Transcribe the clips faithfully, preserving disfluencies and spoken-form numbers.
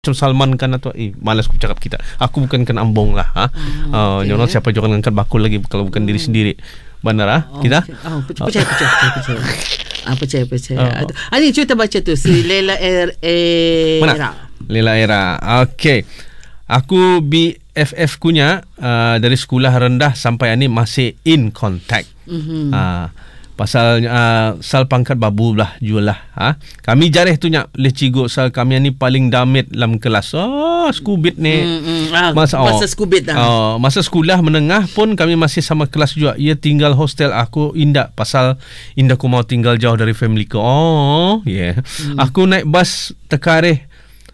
macam Salman kan atau eh malas aku cakap kita. Aku bukan kan ambong lah. Ha. Hmm, uh, okay. Nyono siapa jangan angkat bakul lagi kalau bukan hmm. diri sendiri. Benar ah oh, kita? Okay. Oh, percaya percaya percaya. Ah percaya percaya. Oh. Ah ni cuba baca tu si Lela Era. Mana? Lela Era. Okey. Aku B F F kunya uh, dari sekolah rendah sampai ani masih in contact. Mhm. Uh, pasal uh, sal pangkat babu lah jual lah. Ha? Kami jareh tu nyak leh cigo sal kami ni paling damit dalam kelas. Oh, skubit ni. Mm-hmm. Ah, masa masa oh, skubit dah. Oh, masa sekolah menengah pun kami masih sama kelas juga. Ia tinggal hostel, aku indah pasal indah aku mau tinggal jauh dari family ko. Oh, yeah. Mm. Aku naik bas tekareh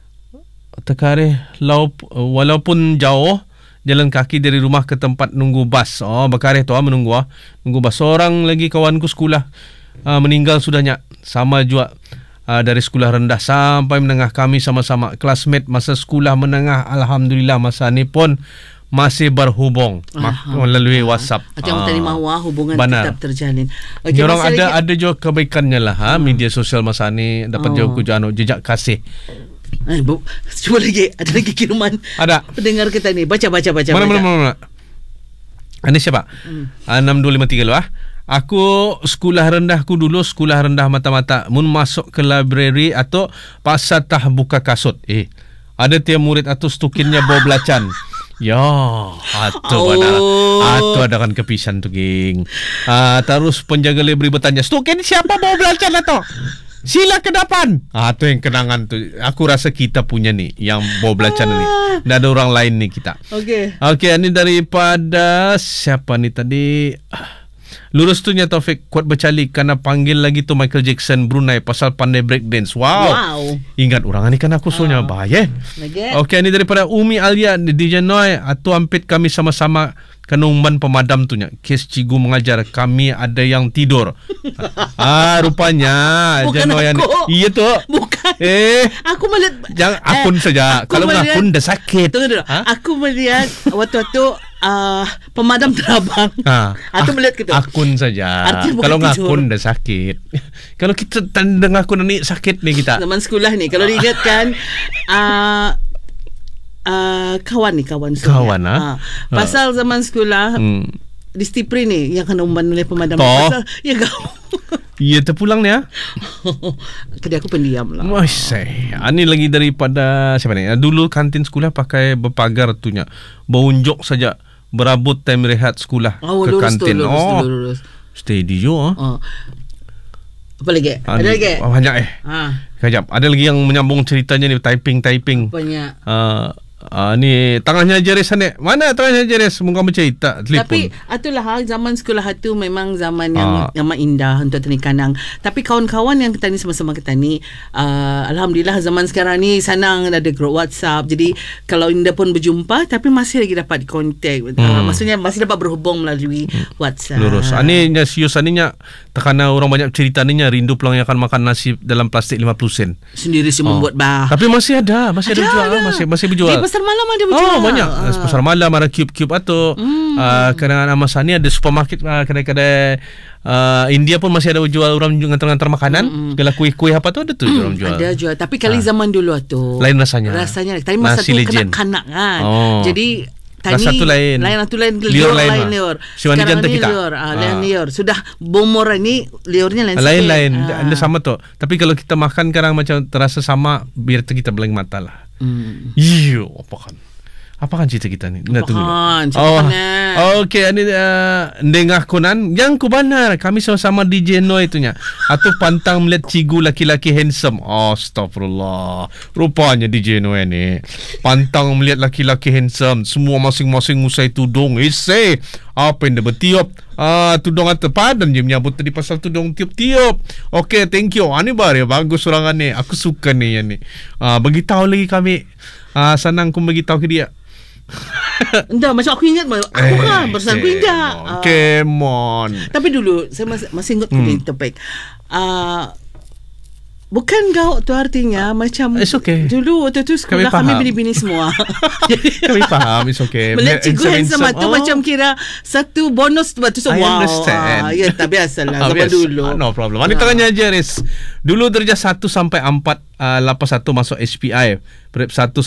tekareh lau, walaupun jauh jalan kaki dari rumah ke tempat nunggu bas. Oh, berkareh tu ah menunggu ah. Nunggu bas. Seorang lagi kawanku sekolah uh, meninggal sudahnya. Sama juga uh, dari sekolah rendah sampai menengah kami sama-sama classmate masa sekolah menengah. Alhamdulillah masa ni pun masih berhubung Aha. melalui Aha. WhatsApp. Macam ah. tadi mahu hubungan Benar. tetap terjalin. Okay, orang ada lagi... ada juga kebaikannya lah ha. Hmm. Media sosial masa ni dapat oh. jauh kujano jejak kasih. Eh, bu, cuba lagi ada lagi kiriman ada pendengar kita ni baca baca baca mana baca. mana mana ini siapa hmm. enam dua lima tiga lo ah aku sekolah rendahku dulu sekolah rendah mata-mata mun masuk ke library atau pasal tah buka kasut eh ada tiap murid atau stukinnya bawa belacan. Ya, atau oh. ada atau ada kan kepisan tu geng. Ah, terus penjaga library bertanya, "Stukin siapa bawa belacan atau?" Sila ke depan. Ah, tu yang kenangan tu. Aku rasa kita punya ni yang bawa belacan ni. Tak ada orang lain ni kita. Okey. Okey, ini daripada siapa ni tadi? Lurus tu nya Taufik kuat bercali kerana panggil lagi tu Michael Jackson Brunei pasal pandai break dance. Wow. wow. Ingat orang ni kan aku suruhnya uh. bahaya. Okey, ini daripada Umi Alia di Jenoy atau ampit kami sama-sama kenumban pemadam tu nya. Kes cigu mengajar kami ada yang tidur. ah rupanya Jenoy ni. Iya tu. Bukan. Eh, aku melihat jangan akun eh, saja. Kalau melihat, akun dah sakit. Tunggu dulu. Ha? Aku melihat waktu-waktu Uh, pemadam terabang. Ha, atau melihat kita akun saja. Kalau ngakun dah sakit. Kalau kita tanda akun ni sakit ni kita. Zaman sekolah ni kalau diingatkan uh, uh, kawan ni kawan sekolah. Kawan ah. Uh, pasal zaman sekolah hmm. di Stipri ni yang kena umban oleh pemadam. Toh. Pasal ya kau. Iya terpulang ni ah. Tadi aku pendiam lah. Masih. Ini lagi daripada siapa ni? Dulu kantin sekolah pakai berpagar tu nya. Berunjuk saja berabut time rehat sekolah oh, ke lurus kantin. Tu, lurus oh, tu, lurus. Steady jo ah. Oh. Apa lagi? Ada, ada lagi? Oh, banyak eh. Ha. Kejap. Ada lagi yang menyambung ceritanya ni typing typing. Banyak. Uh, Uh, ni tangannya Jeres ni. Mana tangannya Jeres? Muka mencerita telefon. Tapi itulah zaman sekolah itu memang zaman yang uh. yang indah untuk Tani Kanang. Tapi kawan-kawan yang kita ni sama-sama kita ni uh, alhamdulillah zaman sekarang ni senang ada grup WhatsApp. Jadi kalau indah pun berjumpa tapi masih lagi dapat kontak. Hmm. Uh, maksudnya masih dapat berhubung melalui hmm. WhatsApp. Lurus. Ani nya sius aninya tekana orang banyak cerita ni nya rindu pulang yang akan makan nasi dalam plastik lima puluh sen. Sendiri si oh. membuat bah. Tapi masih ada, masih ada, ada jual, ada. masih masih berjual. Di pasar malam ada berjual. Oh, banyak. Uh. Pasar malam ada cube-cube atau hmm. uh, kadang-kadang Amasani ada supermarket uh, kedai-kedai uh, India pun masih ada jual orang ngantar-ngantar makanan. Hmm. Segala kuih-kuih apa tu ada tu hmm. orang jual. Ada jual. Tapi kali uh. zaman dulu tu lain rasanya. Rasanya. Tapi masa tu kanak-kanak kan. Oh. Jadi Tani, satu lain. Lain satu lain liur, liur lain, lain liur. Sekarang ni kita. liur, ah, lain liur. Sudah bomor ini liurnya lain. Lain lain. Anda ah. sama tu. Tapi kalau kita makan sekarang macam terasa sama biar kita belang mata lah. Hmm. Iyo, apa kan? Apa kan cerita kita ni? Apa kan? Oh, okey. Ini uh, dengah konan. Yang ku benar. Kami sama-sama di Jenoy itunya. Atau pantang melihat cigu laki-laki handsome. Astagfirullah. Rupanya di Jenoy ni. Pantang melihat laki-laki handsome. Semua masing-masing usai tudung. Isi. Apa yang dia bertiup? Ah, tudung atau padan je menyambut tadi pasal tudung tiup-tiup. Okey, thank you. Ini baru bagus sorangan ni. Aku suka ni yang ni. Ah, beritahu lagi kami. Ah, senang aku beritahu ke dia. Entah, macam aku ingat aku eh, kan bersama aku ingat. Come on. Tapi dulu saya masih, masih ingat hmm. topik. Uh, Bukan gauk tu artinya macam It's okay. dulu waktu tu sekolah kami, kami bini-bini semua. Kami faham, it's okay. Melihat cikgu handsome, handsome tu oh. macam kira satu bonus tu. tu I wow. understand. Ah, ya tak biasalah Ah, zaman biasa. dulu. Ah, no problem. Ani ah. tanya je Riz. Dulu darjah satu sampai empat uh, lapas satu masuk H P I. Prep satu